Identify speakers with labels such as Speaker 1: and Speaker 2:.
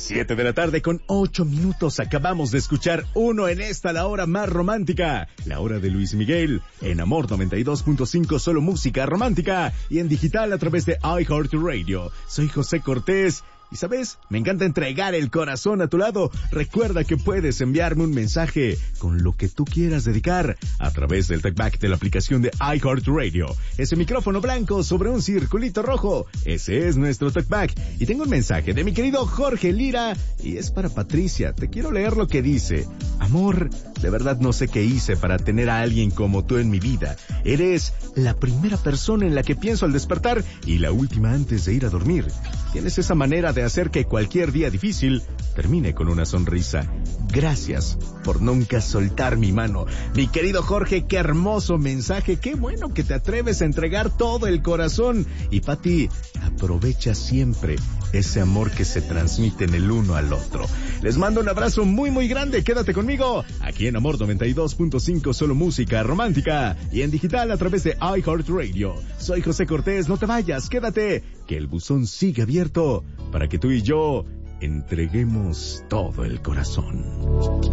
Speaker 1: 7 de la tarde con 8 minutos. Acabamos de escuchar uno en esta, la hora más romántica. La hora de Luis Miguel. En Amor 92.5, solo música romántica. Y en digital a través de iHeartRadio. Soy José Cortés. Y sabes, me encanta entregar el corazón a tu lado. Recuerda que puedes enviarme un mensaje con lo que tú quieras dedicar a través del talkback de la aplicación de iHeartRadio. Ese micrófono blanco sobre un circulito rojo, ese es nuestro talkback. Y tengo un mensaje de mi querido Jorge Lira y es para Patricia. Te quiero leer lo que dice. Amor, de verdad no sé qué hice para tener a alguien como tú en mi vida. Eres la primera persona en la que pienso al despertar y la última antes de ir a dormir. Tienes esa manera de hacer que cualquier día difícil termine con una sonrisa. Gracias por nunca soltar mi mano. Mi querido Jorge, qué hermoso mensaje. Qué bueno que te atreves a entregar todo el corazón. Y Pati, aprovecha siempre ese amor que se transmite en el uno al otro. Les mando un abrazo muy muy grande. Quédate conmigo aquí en Amor 92.5, solo música romántica y en digital a través de iHeartRadio. Soy José Cortés, no te vayas, quédate, que el buzón sigue abierto para que tú y yo entreguemos todo el corazón.